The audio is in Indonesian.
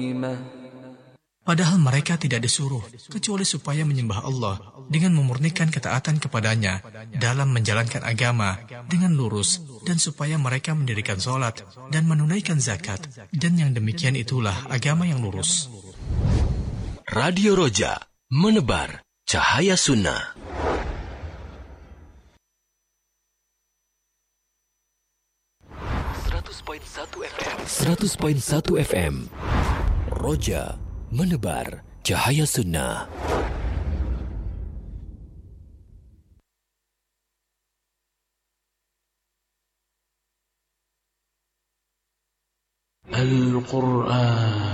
Padahal mereka tidak disuruh kecuali supaya menyembah Allah dengan memurnikan ketaatan kepadanya dalam menjalankan agama dengan lurus dan supaya mereka mendirikan sholat dan menunaikan zakat, dan yang demikian itulah agama yang lurus. Radio Roja, menebar cahaya sunnah. Seratus poin satu FM. Roja, menebar cahaya sunnah. Al-Quran.